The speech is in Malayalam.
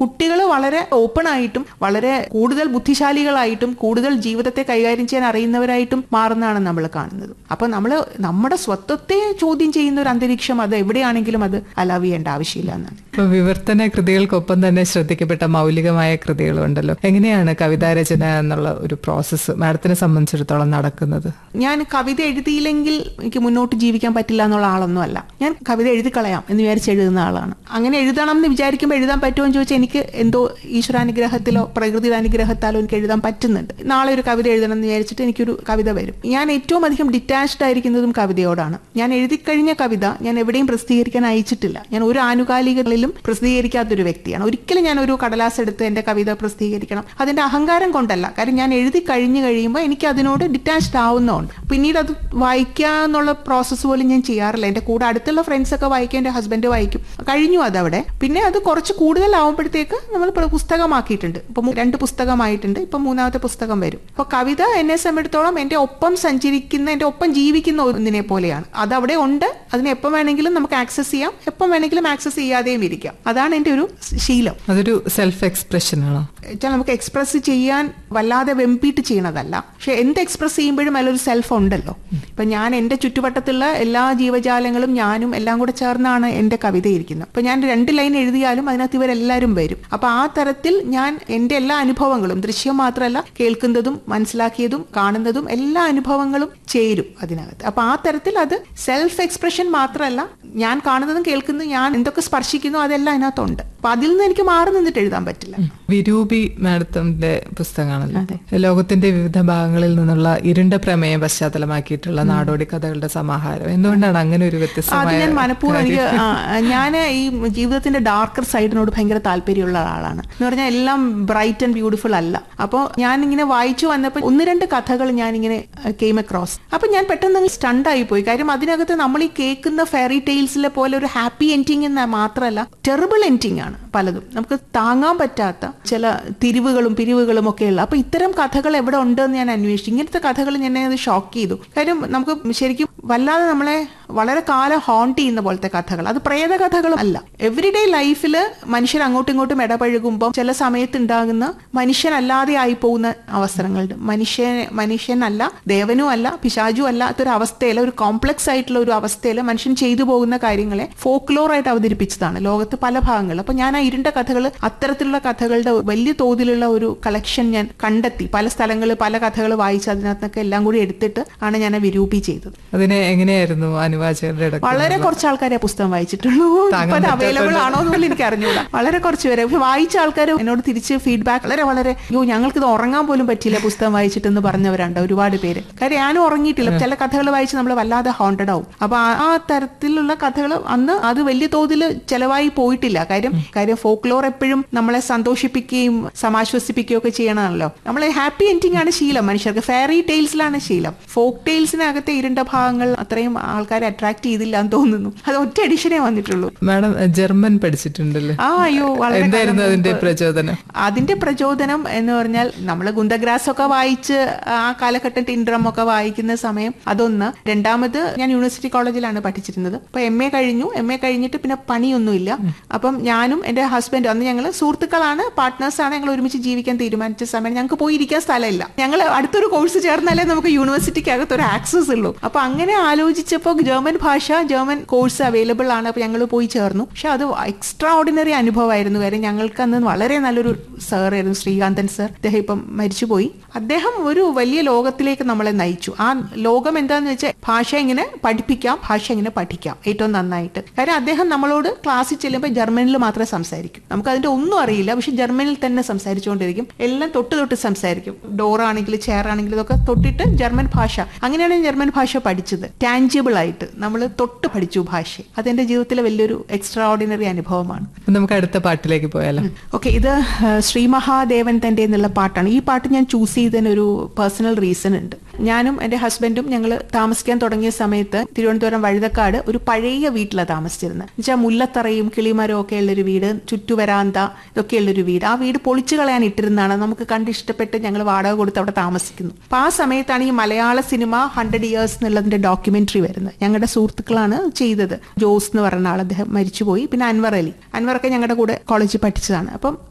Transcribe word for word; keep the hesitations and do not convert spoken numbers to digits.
കുട്ടികൾ വളരെ ഓപ്പൺ ആയിട്ടും വളരെ കൂടുതൽ ബുദ്ധിശാലികളായിട്ടും കൂടുതൽ ജീവിതത്തെ കൈകാര്യം ചെയ്യാൻ അറിയുന്നവരായിട്ടും മാറുന്നതാണ് നമ്മൾ കാണുന്നത്. അപ്പൊ നമ്മൾ നമ്മുടെ സ്വത്വത്തെ ചോദ്യം ചെയ്യുന്ന ഒരു അന്തരീക്ഷം അത് എവിടെയാണെങ്കിലും അത് അലവ് ചെയ്യേണ്ട ആവശ്യമില്ല എന്നാണ്. ഇപ്പൊ വിവർത്തന കൃതികൾക്കൊപ്പം തന്നെ ശ്രദ്ധിക്കപ്പെട്ട മൗലികമായ കൃതികളുണ്ടല്ലോ. എങ്ങനെയാണ് കവിതാരചന എന്നുള്ള ഒരു പ്രോസസ്സ് മാഡത്തിനെ സംബന്ധിച്ചിടത്തോളം നടക്കുന്നത്? ഞാൻ കവിത എഴുതിയില്ലെങ്കിൽ എനിക്ക് മുന്നോട്ട് ജീവിക്കാൻ പറ്റില്ല എന്നുള്ള ആളൊന്നും അല്ല. ഞാൻ കവിത എഴുതി കളയാം എന്ന് വിചാരിച്ച് എഴുതുന്ന ആളാണ്. അങ്ങനെ എഴുതണം എന്ന് വിചാരിക്കുമ്പോൾ എഴുതാൻ പറ്റുമോ എന്ന് ചോദിച്ചാൽ എനിക്ക് എന്തോ ഈശ്വരാനുഗ്രഹത്തിലോ പ്രകൃതിയുടെ അനുഗ്രഹത്താലോ എനിക്ക് എഴുതാൻ പറ്റുന്നുണ്ട്. നാളെ ഒരു കവിത എഴുതണം എന്ന് വിചാരിച്ചിട്ട് എനിക്കൊരു കവിത വരും. ഞാൻ ഏറ്റവും അധികം ഡിറ്റാച്ച്ഡ് ആയിരിക്കുന്നതും കവിതയോടാണ്. ഞാൻ എഴുതി കഴിഞ്ഞ കവിത ഞാൻ എവിടെയും പ്രസിദ്ധീകരിക്കാൻ അയച്ചിട്ടില്ല. ഞാൻ ഒരു ആനുകാലികളിലും പ്രസിദ്ധീകരിക്കാത്തൊരു വ്യക്തിയാണ്. ഒരിക്കലും ഞാൻ ഒരു കടലാസ് എടുത്ത് എന്റെ കവിത പ്രസിദ്ധീകരിക്കണം അതിന്റെ അഹങ്കാരം കൊണ്ടല്ല. കാര്യം ഞാൻ എഴുതി കഴിഞ്ഞു കഴിയുമ്പോൾ എനിക്ക് അതിനോട് ഡിറ്റാച്ച്ഡ് ആവുന്നതുകൊണ്ട് പിന്നീട് അത് വായിക്കുക എന്നുള്ള പ്രോസസ്സ് പോലും ഞാൻ ചെയ്യാറില്ല. എന്റെ കൂടെ അടുത്തുള്ള ഫ്രണ്ട്സ് ഒക്കെ വായിക്കും, എന്റെ ഹസ്ബൻഡ് വായിക്കും, കഴിഞ്ഞു അതവിടെ. പിന്നെ അത് കുറച്ച് കൂടുതലാവുമ്പോഴത്തേക്ക് നമ്മൾ പുസ്തകമാക്കിയിട്ടുണ്ട്. ഇപ്പൊ രണ്ട് പുസ്തകമായിട്ടുണ്ട്, ഇപ്പൊ മൂന്നാമത്തെ പുസ്തകം വരും. അപ്പൊ കവിത എന്നെ സംബന്ധിച്ചിടത്തോളം എന്റെ ഒപ്പം സഞ്ചരിക്കുന്ന എന്റെ ഒപ്പം ജീവിക്കുന്ന ഒന്നിനെ പോലെയാണ്. അതവിടെ ഉണ്ട്, അതിനെ എപ്പം വേണമെങ്കിലും നമുക്ക് ആക്സസ് ചെയ്യാം, എപ്പം വേണമെങ്കിലും ആക്സസ് ചെയ്യാതെയും ഇരിക്കാം. അതാണ് എന്റെ ഒരു ശീലം. അതൊരു സെൽഫ് എക്സ്പ്രഷൻ ആണോ? നമുക്ക് എക്സ്പ്രസ് ചെയ്യാൻ വല്ലാതെ വെമ്പിട്ട് ചെയ്യണതല്ല, പക്ഷെ എന്ത് എക്സ്പ്രസ് ചെയ്യുമ്പോഴും അതിലൊരു സെൽഫ് ഉണ്ടല്ലോ. ഇപ്പൊ ഞാൻ എന്റെ ചുറ്റുവട്ടത്തുള്ള എല്ലാ ജീവജാലങ്ങളും ഞാനും എല്ലാം കൂടെ ചേർന്നാണ് എന്റെ കവിത ഇരിക്കുന്നത്. അപ്പൊ ഞാൻ രണ്ട് ലൈൻ എഴുതിയാലും അതിനകത്ത് ഇവരെല്ലാവരും വരും. അപ്പൊ ആ തരത്തിൽ ഞാൻ എന്റെ എല്ലാ അനുഭവങ്ങളും, ദൃശ്യം മാത്രമല്ല കേൾക്കുന്നതും മനസ്സിലാക്കിയതും കാണുന്നതും എല്ലാ അനുഭവങ്ങളും ചേരും അതിനകത്ത്. അപ്പൊ ആ തരത്തിൽ അത് സെൽഫ് എക്സ്പ്രഷൻ മാത്രമല്ല, ഞാൻ കാണുന്നതും കേൾക്കുന്നതും ഞാൻ എന്തൊക്കെ സ്പർശിക്കുന്നു അതെല്ലാം അതിനകത്തുണ്ട്. അപ്പൊ അതിൽ നിന്ന് എനിക്ക് മാറി നിന്നിട്ട് എഴുതാൻ പറ്റില്ല. വിരൂപി മാഡത്തിന്റെ പുസ്തകമാണല്ലോ. ലോകത്തിന്റെ വിവിധ ഭാഗങ്ങളിൽ നിന്നുള്ള ഇരുണ്ട പ്രമേയം പശ്ചാത്തലമാക്കിയിട്ടുള്ള നാടോടി കഥകളുടെ സമാഹാരം. എന്തുകൊണ്ടാണ് അങ്ങനെ ഒരു വ്യത്യസ്തമായ? ഞാൻ മനഃപൂർവ്വം എനിക്ക് ഞാൻ ഈ ജീവിതത്തിന്റെ ഡാർക്കർ സൈഡിനോട് ഭയങ്കര താല്പര്യമുള്ള ആളാണ്. എന്ന് പറഞ്ഞാൽ എല്ലാം ബ്രൈറ്റ് ആൻഡ് ബ്യൂട്ടിഫുൾ അല്ല. അപ്പോൾ ഞാൻ ഇങ്ങനെ വായിച്ചു വന്നപ്പോൾ ഒന്ന് രണ്ട് കഥകൾ ഞാൻ ഇങ്ങനെ കെയിം അക്രോസ്. അപ്പൊ ഞാൻ പെട്ടെന്ന് സ്റ്റണ്ടായി പോയി. കാര്യം അതിനകത്ത് നമ്മൾ ഈ കേൾക്കുന്ന ഫെയറി ടെയിൽസിലെ പോലെ ഒരു ഹാപ്പി എൻഡിങ് എന്ന് മാത്രമല്ല, ടെറിബിൾ എൻഡിങ് ആണ് പലതും. നമുക്ക് താങ്ങാൻ പറ്റാത്ത ചില തിരിവുകളും പിരിവുകളും ഒക്കെയുള്ള. അപ്പൊ ഇത്തരം കഥകൾ എവിടെ ഉണ്ടെന്ന് ഞാൻ അന്വേഷിച്ചു. ഇങ്ങനത്തെ കഥകൾ എന്നെ അത് ഷോക്ക് ചെയ്തു. കാര്യം നമുക്ക് ശരിക്കും വല്ലാതെ നമ്മളെ വളരെ കാലം ഹോണ്ട് ചെയ്യുന്ന പോലത്തെ കഥകൾ, അത് പ്രേത കഥകളും അല്ല. എവറിഡേ ലൈഫിൽ മനുഷ്യർ അങ്ങോട്ടും ഇങ്ങോട്ടും ഇടപഴകുമ്പോൾ ചില സമയത്ത് ഉണ്ടാകുന്ന മനുഷ്യനല്ലാതെ ആയി പോകുന്ന അവസരങ്ങളുണ്ട്. മനുഷ്യൻ മനുഷ്യനല്ല, ദേവനും അല്ല, പിശാചും അല്ലാത്തൊരു അവസ്ഥയിൽ, ഒരു കോംപ്ലക്സ് ആയിട്ടുള്ള ഒരു അവസ്ഥയിൽ മനുഷ്യൻ ചെയ്തു പോകുന്ന കാര്യങ്ങളെ ഫോക്ലോറായിട്ട് അവതരിപ്പിച്ചതാണ് ലോകത്ത് പല ഭാഗങ്ങളിൽ. അപ്പൊ ഞാൻ ആ ഇരുണ്ട കഥകൾ, അത്തരത്തിലുള്ള കഥകളുടെ വലിയ തോതിലുള്ള ഒരു കളക്ഷൻ ഞാൻ കണ്ടെത്തി. പല സ്ഥലങ്ങളിൽ പല കഥകൾ വായിച്ച് അതിനകത്തൊക്കെ എല്ലാം കൂടി എടുത്തിട്ട് ആണ് ഞാൻ വിരൂപി ചെയ്തത്. അതിനെ എങ്ങനെയായിരുന്നു അനുവാചകരുടെ? വളരെ കുറച്ച് ആൾക്കാരെ പുസ്തകം വായിച്ചിട്ടുള്ളൂ. ഇപ്പൊ അത് അവൈലബിൾ ആണോ എന്നുള്ളത് എനിക്ക് അറിഞ്ഞൂടാ. വളരെ കുറച്ച് പേരെ. പക്ഷെ വായിച്ച ആൾക്കാർ എന്നോട് തിരിച്ച് ഫീഡ്ബാക്ക് വളരെ വളരെ യോ ഞങ്ങൾക്ക് ഇത് ഉറങ്ങാൻ പോലും പറ്റില്ല പുസ്തകം വായിച്ചിട്ടെന്ന് പറഞ്ഞവരുണ്ട് ഒരുപാട് പേര്. കാര്യം ഞാനും ഉറങ്ങിയിട്ടില്ല. ചില കഥകൾ വായിച്ച് നമ്മൾ വല്ലാതെ ഹോണ്ടഡ് ആവും. അപ്പൊ ആ തരത്തിലുള്ള കഥകൾ അന്ന് അത് വലിയ തോതിൽ ചെലവായി പോയിട്ടില്ല. കാര്യം കാര്യം ഫോക്ലോർ എപ്പോഴും നമ്മളെ സന്തോഷിപ്പിക്കുകയും സമാശ്വസിപ്പിക്കുകയും ഒക്കെ ചെയ്യണമല്ലോ. നമ്മളെ ഹാപ്പി എൻഡിങ് ആണ് ശീലം മനുഷ്യർക്ക്. ഫെയറി ടെയിൽസിലാണ് ശീലം. ഫോക്ക് ടെയിൽസിനകത്തെ ഇരുണ്ട ഭാഗങ്ങൾ അത്രയും ആൾക്കാരെ അട്രാക്ട് ചെയ്തില്ല എന്ന് തോന്നുന്നു. അത് ഒറ്റ എഡിഷനേ വന്നിട്ടുള്ളൂ. Madam German പഠിച്ചിട്ടുണ്ടല്ലോ. ആ അയ്യോ, വളരെ അതിന്റെ പ്രചോദനം അതിന്റെ പ്രചോദനം എന്ന് പറഞ്ഞാൽ നമ്മൾ ഗുന്തഗ്രാസ് ഒക്കെ വായിച്ച് ആ കാലഘട്ടം ടിൻഡ്രം ഒക്കെ വായിക്കുന്ന സമയം അതൊന്ന്. രണ്ടാമത് ഞാൻ യൂണിവേഴ്സിറ്റി കോളേജിലാണ് പഠിച്ചിരുന്നത്. അപ്പൊ എം എ കഴിഞ്ഞു. എം എ കഴിഞ്ഞിട്ട് പിന്നെ പണിയൊന്നുമില്ല. അപ്പം ഞാനും എന്റെ ഹസ്ബൻഡും അന്ന് ഞങ്ങൾ സുഹൃത്തുക്കളാണ്, പാർട്ട്നേഴ്സാണ്. ഞങ്ങൾ ഒരുമിച്ച് ജീവിക്കാൻ തീരുമാനിച്ച സമയം ഞങ്ങൾക്ക് പോയി ഇരിക്കാൻ സ്ഥലമില്ല. ഞങ്ങൾ അടുത്തൊരു കോഴ്സ് ചേർന്നാലേ നമുക്ക് യൂണിവേഴ്സിറ്റിക്ക് അകത്ത് ഒരു ആക്സസ് ഉള്ളൂ. അപ്പൊ അങ്ങനെ ആലോചിച്ചപ്പോൾ ജർമ്മൻ ഭാഷ, ജർമ്മൻ കോഴ്സ് അവൈലബിൾ ആണ്. അപ്പൊ ഞങ്ങൾ പോയി ചേർന്നു. പക്ഷെ അത് എക്സ്ട്രാ ഓർഡിനറി അനുഭവമായിരുന്നു. കാര്യം ഞങ്ങൾക്ക് അന്ന് വളരെ നല്ലൊരു സാർ ആയിരുന്നു, ശ്രീകാന്തൻ സർ. അദ്ദേഹം ഇപ്പം മരിച്ചുപോയി. അദ്ദേഹം ഒരു വലിയ ലോകത്തിലേക്ക് നമ്മളെ നയിച്ചു. ആ ലോകം എന്താന്ന് വെച്ചാൽ ഭാഷ എങ്ങനെ പഠിപ്പിക്കാം, ഭാഷ എങ്ങനെ പഠിക്കാം ഏറ്റവും നന്നായിട്ട്. കാര്യം അദ്ദേഹം നമ്മളോട് ക്ലാസ്സിൽ ചെല്ലുമ്പോൾ ജർമ്മനിൽ മാത്രമേ സംസാരിക്കും. നമുക്ക് അതിന്റെ ഒന്നും അറിയില്ല, പക്ഷെ ജർമ്മനിൽ തന്നെ സംസാരിച്ചുകൊണ്ടിരിക്കും. എല്ലാം തൊട്ട് തൊട്ട് സംസാരിക്കും. ഡോറാണെങ്കിലും ചെയർ ആണെങ്കിലും ഇതൊക്കെ തൊട്ടിട്ട് ജർമ്മൻ ഭാഷ. അങ്ങനെയാണ് ജർമ്മൻ ഭാഷ പഠിച്ചത്. ടാഞ്ചിബിൾ ആയിട്ട് നമ്മൾ തൊട്ട് പഠിച്ചു ഭാഷ. അതെന്റെ ജീവിതത്തിലെ വലിയൊരു എക്സ്ട്രാ ഓർഡിനറി അനുഭവമാണ്. നമുക്ക് അടുത്ത പാട്ടിലേക്ക് പോയാലോ? ഓക്കെ, ഇത് ശ്രീ മഹാദേവൻ തന്റെ എന്നുള്ള പാട്ടാണ്. ഈ പാട്ട് ഞാൻ ചൂസ് ചെയ്തതിന് ഒരു പേഴ്സണൽ റീസൺ ഉണ്ട്. ഞാനും എന്റെ ഹസ്ബൻഡും ഞങ്ങൾ താമസിക്കാൻ തുടങ്ങിയ സമയത്ത് തിരുവനന്തപുരം വഴുതക്കാട് ഒരു പഴയ വീട്ടിലാണ് താമസിച്ചിരുന്നത്. എന്നുവെച്ചാൽ മുല്ലത്തറയും കിളിമരവും ഒക്കെ ഉള്ളൊരു വീട്, ചുറ്റുവരാന്ത ഇതൊക്കെ ഉള്ളൊരു വീട്. ആ വീട് പൊളിച്ചു കളയാൻ ഇട്ടിരുന്നതാണ്. നമുക്ക് കണ്ട് ഇഷ്ടപ്പെട്ട് ഞങ്ങൾ വാടക കൊടുത്ത് അവിടെ താമസിക്കുന്നു. അപ്പൊ ആ സമയത്താണ് ഈ മലയാള സിനിമ ഹൺഡ്രഡ് ഇയേഴ്സ് എന്നുള്ളതിന്റെ ഡോക്യുമെന്ററി വരുന്നത്. ഞങ്ങളുടെ സുഹൃത്തുക്കളാണ് ചെയ്തത്. ജോസ് എന്ന് പറഞ്ഞ ആൾ, അദ്ദേഹം മരിച്ചുപോയി. പിന്നെ അൻവർ അലി, അൻവറൊക്കെ ഞങ്ങളുടെ കൂടെ കോളേജിൽ പഠിച്ചതാണ്. അപ്പം